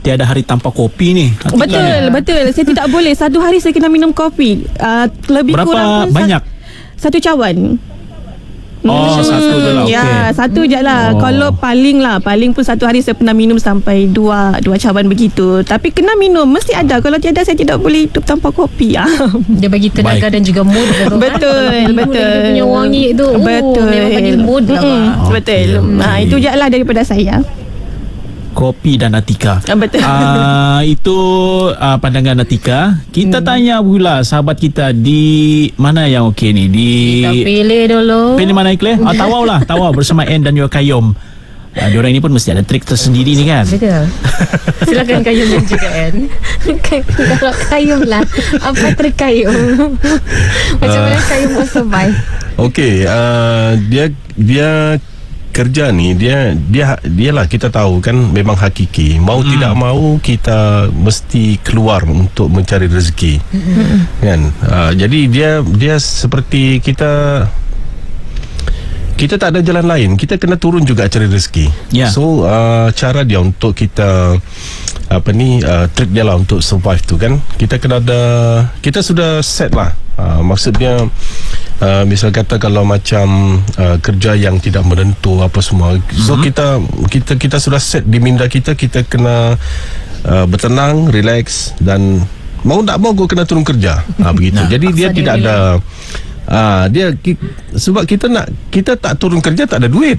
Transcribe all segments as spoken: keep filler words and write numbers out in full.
tiada hari tanpa kopi ni. Atika Betul, ni. betul. Saya tidak boleh. Satu hari saya kena minum kopi. Uh, lebih Berapa kurang pun banyak? Sat, satu cawan. Oh, Hmm. satu je lah. Ya, Okey. satu je lah. Oh. Kalau paling lah, paling pun satu hari saya pernah minum sampai dua dua cawan begitu. Tapi kena minum, mesti ada. Kalau tiada, saya tidak boleh hidup tanpa kopi. Ah. Dia bagi tenaga Baik. dan juga mood. Betul, betul. Dia punya wangi tu. Betul. Oh, memang bagi mood lah. Mm-mm. Bang. Betul. Okey. Ha, itu je lah daripada saya. Kopi dan Atika. Ah, betul. Uh, itu uh, pandangan Atika. Kita hmm. tanya pula sahabat kita di mana yang okey ni? Di Kita pilih dulu. Pilih mana Ikhlas? Ah, Tawau lah, Tawau bersama Ann dan juga Kayum. Uh, diorang ini pun mesti ada trik tersendiri ni kan? Betul. Silakan Kayum dan juga Ann. Kalau Kayum lah, apa trik Kayum? Macam mana Kayum mau survive? Okey, uh, dia dia kerja ni dia dia dialah kita tahu kan memang hakiki. Mau hmm. tidak mau kita mesti keluar untuk mencari rezeki. Hmm. Kan? Uh, jadi dia dia seperti kita kita tak ada jalan lain. Kita kena turun juga cari rezeki. Yeah. So uh, cara dia untuk kita apa ni uh, trick dia lah untuk survive tu kan. Kita kena ada kita sudah set lah. Uh, maksudnya uh, misal kata kalau macam uh, kerja yang tidak menentu apa semua. So mm-hmm. kita kita kita sudah set di minda kita kita kena uh, bertenang, relax dan mau tak mau kau kena turun kerja. Ha, begitu. Nah, jadi dia tidak ada Ah, dia ki, sebab kita nak kita tak turun kerja tak ada duit.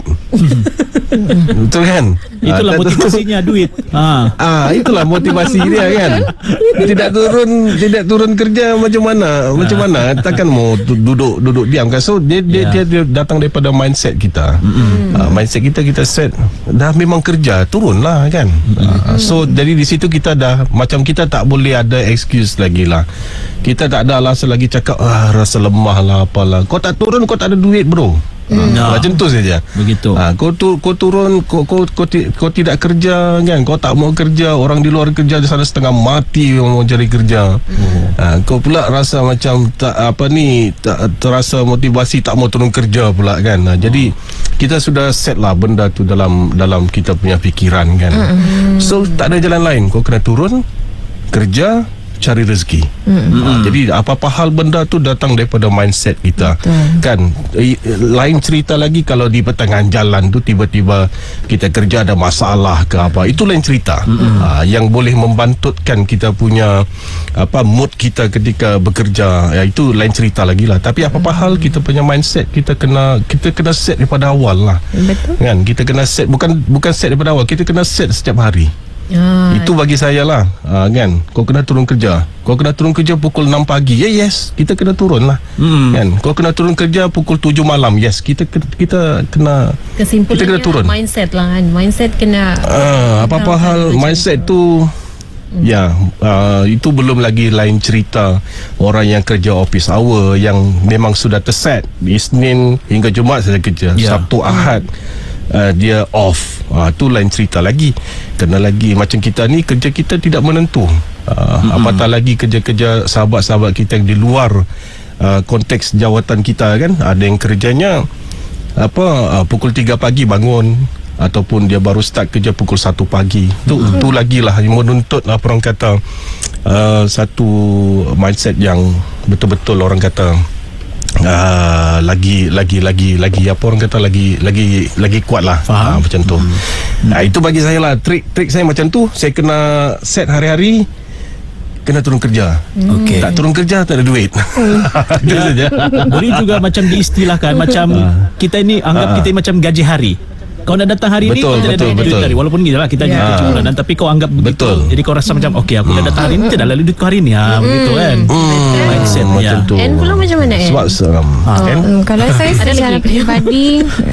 Betul kan? Itulah ah, motivasinya duit. Ha. Ah, itulah motivasi dia kan. Tidak turun tidak turun kerja macam mana? Macam mana? Takkan mau duduk duduk diam kan. So dia dia, Yeah. dia, dia datang daripada mindset kita. Mm-hmm. Ah, mindset kita kita set dah memang kerja turunlah kan. Mm-hmm. Ah, so dari di situ kita dah macam kita tak boleh ada excuse lagi lah. Kita tak ada alasan lagi cakap ah rasa lemah lah apalah. Kau tak turun kau tak ada duit bro. Hmm. No. Macam tu saja. Begitu. Ha, kau tu kau turun kau kau kau, ti, kau tidak kerja kan. Kau tak mau kerja, orang di luar kerja di sana setengah mati mau cari kerja. Hmm. Ha, kau pula rasa macam tak apa ni tak terasa motivasi tak mau turun kerja pula kan. Ha, jadi kita sudah set lah benda tu dalam dalam kita punya fikiran kan. Hmm. So tak ada jalan lain. Kau kena turun kerja cari rezeki. Mm-hmm. Ha, jadi apa-apa hal benda tu datang daripada mindset kita. Betul. Kan e, lain cerita lagi kalau di pertengahan jalan tu tiba-tiba kita kerja ada masalah ke apa, itu lain cerita. Mm-hmm. Ha, yang boleh membantutkan kita punya apa mood kita ketika bekerja, ya, itu lain cerita lagi lah. Tapi apa-apa mm-hmm. hal kita punya mindset kita kena kita kena set daripada awal lah. Betul. Kan kita kena set bukan bukan set daripada awal, kita kena set setiap hari. Ah, itu bagi saya lah, uh, kan. Kau kena turun kerja. Kau kena turun kerja pukul enam pagi. Ya, yes, kita kena turun lah. Hmm. Kan. Kau kena turun kerja pukul tujuh malam. Yes, kita kita kena kesimpulannya kita kena turun. Mindset lah kan. Mindset kena uh, apa-apa hal mindset tu. Hmm. Ya, uh, itu belum lagi lain cerita orang yang kerja office hour yang memang sudah terset Isnin hingga Jumaat saja kerja. Yeah. Sabtu Ahad Uh, dia off. uh, tu lain cerita lagi. Kena lagi macam kita ni kerja kita tidak menentu. uh, mm-hmm. Apatah lagi kerja-kerja sahabat-sahabat kita yang di luar uh, konteks jawatan kita kan. Ada yang kerjanya apa uh, pukul tiga pagi bangun, ataupun dia baru start kerja pukul satu pagi. Tu mm-hmm. tu lagilah yang menuntut apa orang kata uh, satu mindset yang betul-betul orang kata Uh, lagi lagi lagi lagi apa orang kata lagi lagi lagi kuat lah. uh, macam tu. Hmm. Nah, itu bagi saya lah trik trik saya macam tu. Saya kena set hari-hari kena turun kerja. Hmm. Okay. Tak turun kerja tak ada duit. Itu saja. Boleh juga macam diistilahkan macam kita ini anggap kita macam gaji hari. Kau nak datang hari betul, ni, kau tidak ada duit hari. Walaupun gila lah, kita yeah. jadi bulanan, tapi kau anggap begitu. Betul. Jadi kau rasa macam, okey, aku dah datang hari ni, tidak lalu duit kau hari ni. Ha, begitu kan. Mm. Mindset mm, macam tu. And pula macam mana, Ann? Sebab seram. Ha. Kan? Oh, kalau saya secara peribadi,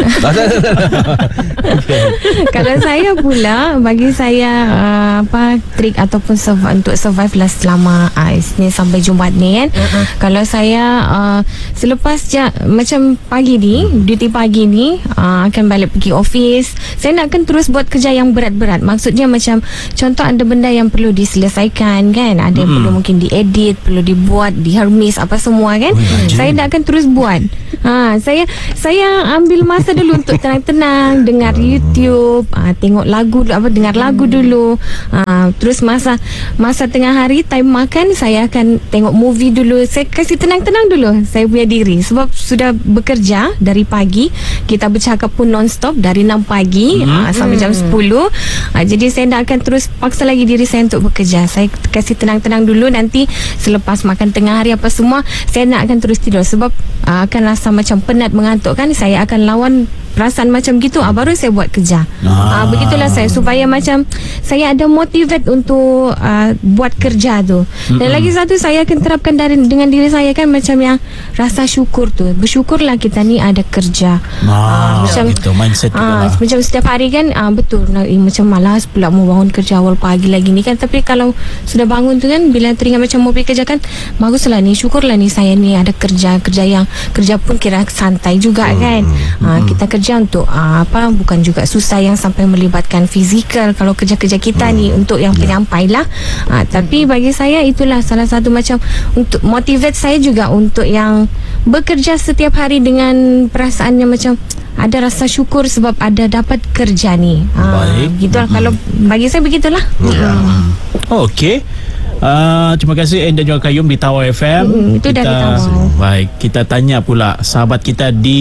kalau saya pula, bagi saya uh, apa trik ataupun survive, untuk survive lah selama uh, Isnin sampai Jumaat ni kan. Uh-huh. Kalau saya uh, selepas ja, macam pagi ni, duty pagi ni uh, akan balik pergi office. menulis. Saya nakkan terus buat kerja yang berat-berat. Maksudnya macam contoh ada benda yang perlu diselesaikan kan, ada yang Hmm. perlu mungkin diedit, perlu dibuat, dihermis apa semua kan. Saya nakkan terus buat. Ha, saya saya ambil masa dulu untuk tenang-tenang dengar YouTube, ha, tengok lagu apa dengar lagu dulu. Ha, terus masa masa tengah hari time makan saya akan tengok movie dulu. Saya kasih tenang-tenang dulu saya punya diri sebab sudah bekerja dari pagi. Kita bercakap pun non-stop dari enam pagi hmm. uh, sampai jam sepuluh. Uh, jadi saya tak akan terus paksa lagi diri saya untuk bekerja. Saya kasih tenang-tenang dulu, nanti selepas makan tengah hari apa semua saya nak akan terus tidur sebab uh, akan rasa macam penat, mengantuk kan. Saya akan lawan perasaan macam gitu, ah, baru saya buat kerja. Ah. Ah, begitulah saya supaya macam saya ada motivate untuk ah, buat kerja tu. Dan mm-hmm. lagi satu saya akan terapkan dari dengan diri saya kan macam yang rasa syukur tu. Bersyukurlah kita ni ada kerja. Ah, ah, macam gitu mindset tu ah, lah. macam setiap hari kan ah, betul eh, macam malas pula mau bangun kerja awal pagi lagi ni kan. Tapi kalau sudah bangun tu kan bila teringat macam mau pergi kerja kan, baguslah ni, syukurlah ni saya ni ada kerja, kerja yang kerja pun kira santai juga kan. Ah, kita kerja untuk uh, apa bukan juga susah yang sampai melibatkan fizikal kalau kerja-kerja kita hmm. ni untuk yang penyampai lah. Uh, tapi bagi saya itulah salah satu macam untuk motivate saya juga untuk yang bekerja setiap hari dengan perasaan yang macam ada rasa syukur sebab ada dapat kerja ni. Uh, Baik. Gitulah hmm. kalau bagi saya begitulah. Ya. Okey. Uh, terima kasih Ann dan juga Qayyum di Tawar F M. Mm, itu dari Tawar. Baik, kita tanya pula sahabat kita di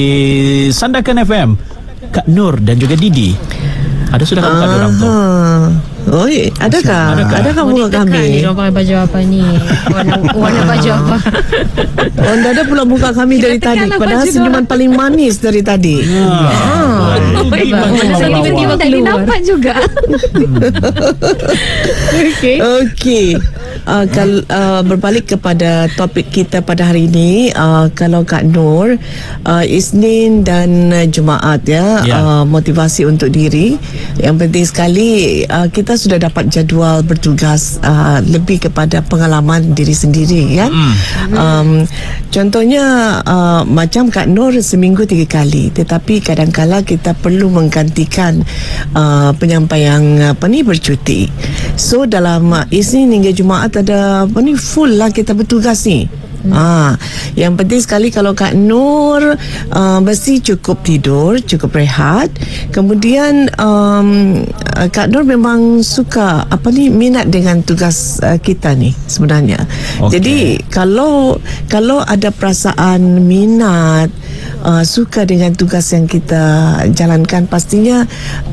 Sandakan F M, Kak Nur dan juga Didi. Ada sudah kamu Kak Nur orang tu? Oh, eh, adakah? Adakah? Adakah bunga kami? Dia pakai baju apa ni? Warna, warna baju apa? Oh, anda ada pula muka kami dari tadi. tekanlah Padahal baju senyuman paling manis dari tadi. Ah. Saya tiba-tiba Tak keluar. nampak juga. Okey. Okey. Uh, kal, uh, berbalik kepada topik kita pada hari ini, uh, kalau Kak Nur, uh, Isnin dan uh, Jumaat ya, Ya. uh, motivasi untuk diri. Yang penting sekali uh, kita sudah dapat jadual bertugas uh, lebih kepada pengalaman diri sendiri ya. Mm. Um, contohnya uh, macam Kak Nur seminggu tiga kali, tetapi kadang-kala kita perlu menggantikan uh, penyampaian apa ni bercuti. So dalam uh, Isnin hingga Jumaat ada apa ni full lah kita bertugas ni. Hmm. Ah, yang penting sekali kalau Kak Nur uh, mesti cukup tidur, cukup rehat. Kemudian um, Kak Nur memang suka apa ni minat dengan tugas uh, kita ni sebenarnya. Okay. Jadi kalau kalau ada perasaan minat, uh, suka dengan tugas yang kita jalankan, pastinya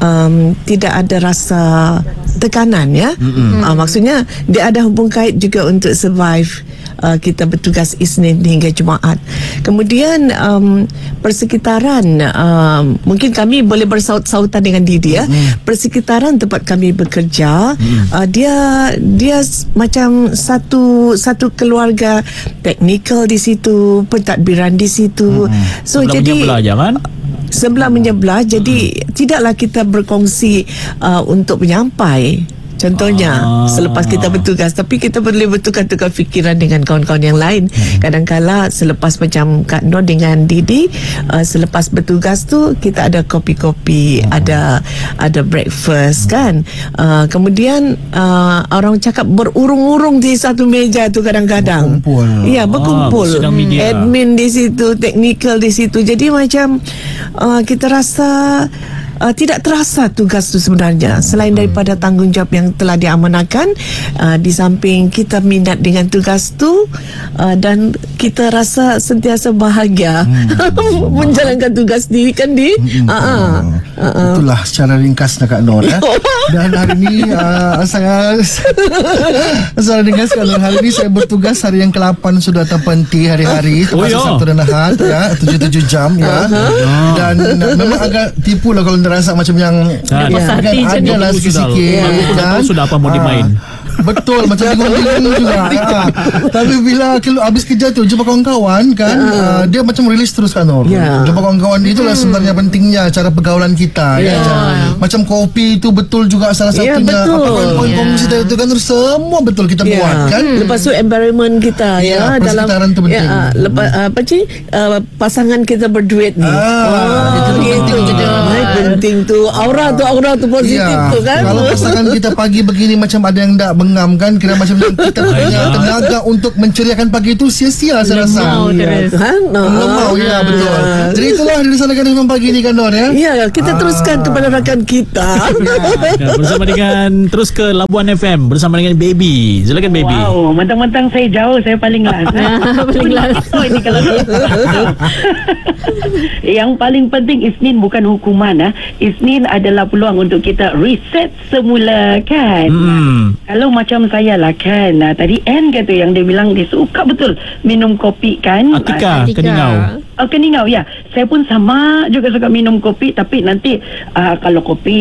um, tidak ada rasa tekanan ya. Mm-hmm. Uh, maksudnya dia ada hubung kait juga untuk survive. Uh, kita bertugas Isnin hingga Jumaat. Kemudian um, persekitaran, um, mungkin kami boleh bersaut-sautan dengan Didi ya. Mm. Persekitaran tempat kami bekerja, mm. uh, dia dia macam satu satu keluarga, teknikal di situ, pentadbiran di situ. Mm. So sebelah jadi menyebelah je kan? Sebelah menyebelah. Jadi hmm. tidaklah kita berkongsi uh, untuk menyampai. Contohnya ah. selepas kita bertugas, tapi kita boleh bertukar-tukar fikiran dengan kawan-kawan yang lain. Hmm. Kadang-kala selepas macam Kak Nur dengan Didi, uh, selepas bertugas tu kita ada kopi-kopi, hmm. ada ada breakfast kan. Uh, kemudian uh, orang cakap berurung-urung di satu meja tu kadang-kadang. Berkumpul. Ya, berkumpul. Ah, sidang media. Admin di situ, teknikal di situ. Jadi macam uh, kita rasa Uh, tidak terasa tugas tu sebenarnya, selain daripada tanggungjawab yang telah diamanahkan. Uh, di samping kita minat dengan tugas tu, uh, dan kita rasa sentiasa bahagia hmm. menjalankan tugas diri kan Di. Hmm. Uh-uh. Uh-uh. Itulah secara ringkasnya Kak Nur eh. Dan hari ini uh, sangat secara ringkas Kak Nur, hari ini saya bertugas hari yang ke lapan sudah terpenti hari-hari, termasuk Oh, ya. Sabtu dan Ahad ya, tujuh tujuh jam ya. Uh-huh. Dan uh, memang agak tipu lah kalau rasa macam yang Ah, ya, puas hati kan je ada lah Sudah, sikit-sikit aku pun dah kan. tahu sudah apa mau Ah. dimain. Betul, macam tengok film juga. Ha. Tapi bila kalau habis kerja tu jumpa kawan-kawan kan, uh. Uh, dia macam release terus kan Nur. Yeah. Jumpa kawan-kawan itulah Hmm. sebenarnya pentingnya cara pergaulan kita. Yeah. Ya. Macam kopi itu betul juga salah Yeah, satunya. betul. Apa poin-poin Yeah. kongsi tadi itu kan Nur, semua betul kita Ya. buat kan. Hmm. Lepas tu environment kita Ya, ya, persekitaran tu penting. Ya, lepas apa sih uh, pasangan kita berduet ni. Ah, itu penting gitu. juga. Ay, penting tu. Aura tu aura tu positif Ya, tu kan. kalau pasangan kita pagi begini macam ada yang tak bengam kan, kira macam kita punya tenaga untuk menceriakan pagi itu sia-sia saya rasa. Lemau Ya, terus. kan? No. Lemau, ya betul. Jadi itulah dari sana kan pagi ni kan Nur ya. Ya, kita teruskan kepada rakan kita. Dan bersama dengan terus ke Labuan F M bersama dengan Baby. Silakan Baby. Wow, mentang-mentang saya jauh, saya paling last. Paling last. Oh, ini kalau yang paling penting Isnin bukan hukuman. Ah. Isnin adalah peluang untuk kita reset semula kan. Hmm. Kalau macam saya lah kan. Ah, tadi Anne kata yang dia bilang dia suka betul minum kopi kan. Atika, Atika. Keningau. Oh, keningau ya. Saya pun sama juga suka minum kopi, tapi nanti uh, kalau kopi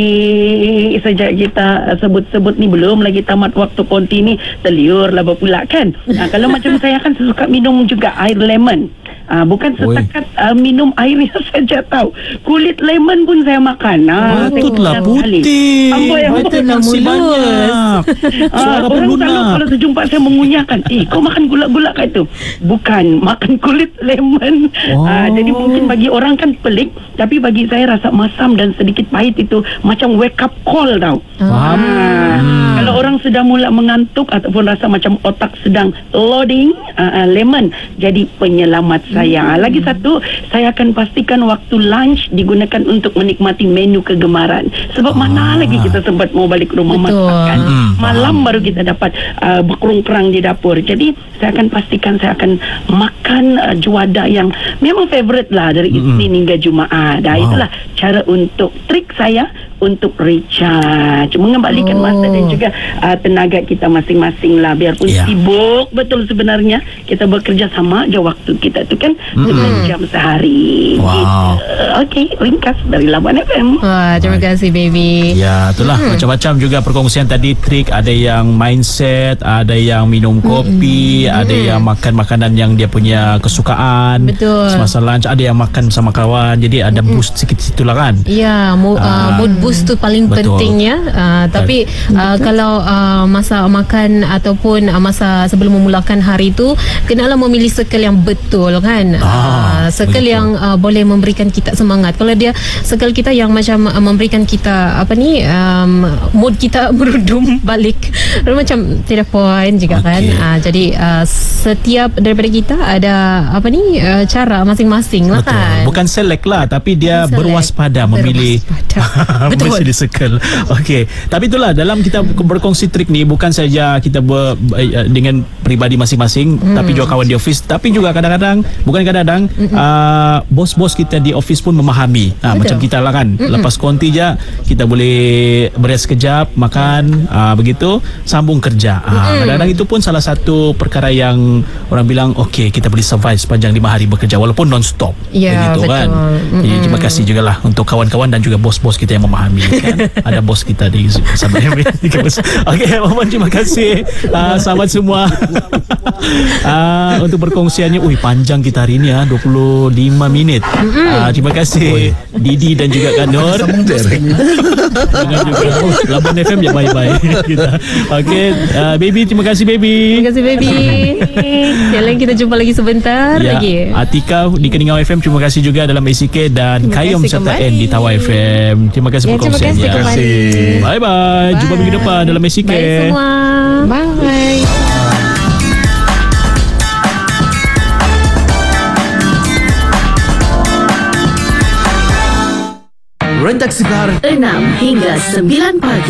sejak kita uh, sebut-sebut ni belum lagi tamat waktu konti ni terliur lah pula kan. Uh, kalau macam saya kan saya suka minum juga air lemon. Uh, bukan setakat uh, minum airnya saja tahu. Kulit lemon pun saya makan. Uh, Patutlah putih. Amboi, amboi. Vitamin C banyak. Ah, Suara pun orang lunak. selalu kalau terjumpa saya mengunyahkan, eh kau makan gula-gula kat itu. Bukan, makan kulit lemon. Oh. Ah, jadi mungkin bagi orang kan pelik, tapi bagi saya rasa masam dan sedikit pahit itu macam wake up call tau. Faham? Ah, kalau orang sedang mula mengantuk ataupun rasa macam otak sedang loading, ah, ah, lemon jadi penyelamat saya. Lagi satu, saya akan pastikan waktu lunch digunakan untuk menikmati menu kegemaran. Sebab mana lagi kita sempat mau balik rumah Betul. masak kan. Hmm, Malam baru kita dapat uh, berkerung-kerang di dapur. Jadi saya akan pastikan saya akan makan uh, juada yang memang favorite lah dari Isnin hingga Jumaat. Dah, Wow. itulah cara untuk trik saya untuk recharge, mengembalikan Oh. masa dan juga uh, tenaga kita masing-masing lah. Biarpun Ya. sibuk betul sebenarnya, kita bekerja sama je waktu kita tu kan sembilan jam sehari. Wow. Gitu. Okey, ringkas dari Labuan F M. Wah, terima kasih baby. Ya, itulah Hmm. macam-macam juga perkongsian tadi, trik, ada yang mindset, ada yang minum kopi, ada yang makan makanan yang dia punya kesukaan. Betul. Semasa lunch ada yang makan sama kawan. Jadi ada boost sikit situlah kan. Ya, mo- uh, Ah. mood boost tu paling Betul. penting ya. Uh, tapi uh, kalau uh, masa makan ataupun uh, masa sebelum memulakan hari tu, kenalah memilih circle yang betul kan. Ah, uh, circle begitu. yang uh, boleh memberikan kita semangat. Kalau dia circle kita yang macam uh, memberikan kita apa ni, um, mood kita berudum balik, macam tidak poin juga kan. Okey. Uh, jadi uh, setiap daripada kita ada apa ni, uh, cara masing-masing lah Betul. kan. Bukan select lah, tapi dia Select. berwaspada memilih Berwaspada. Betul. mesti di circle. Okey. Tapi itulah dalam kita berkongsi trik ni bukan saja kita ber, uh, dengan peribadi masing-masing, Hmm. tapi juga kawan di office, tapi juga kadang-kadang bukan kadang-kadang uh, bos-bos kita di office pun memahami. Ha, macam kita lah kan. Lepas konti je kita boleh beres kejap, makan, uh, begitu sambung kerja. Ha, kadang-kadang itu pun salah satu perkara yang orang bilang okey, kita boleh survive sepanjang lima hari bekerja walaupun non-stop. Ya, Begitu betul. kan. Jadi terima kasih juga lah untuk kawan-kawan dan juga bos-bos kita yang memahami kan. Ada bos kita di bersama Okey, mohon terima kasih uh, sahabat semua. uh, untuk perkongsiannya. Ui, panjang kita hari ni ah, dua puluh lima minit. Uh, terima kasih Didi dan juga Kak Nur. Dengan juga Labuan F M ya, bye-bye kita. Okey, uh, baby, terima kasih baby. Terima kasih baby. Yang lain kita jumpa lagi sebentar Ya, lagi. Atika di Keningau F M, terima kasih juga dalam A C K dan Terima Kayum kasih serta kembali. N di Tawa F M. Terima kasih Ya, terima perkongsiannya. kasih kembali. Bye bye. Jumpa minggu depan dalam A C K. Bye semua. Bye. Rentak Sekar enam hingga sembilan pagi.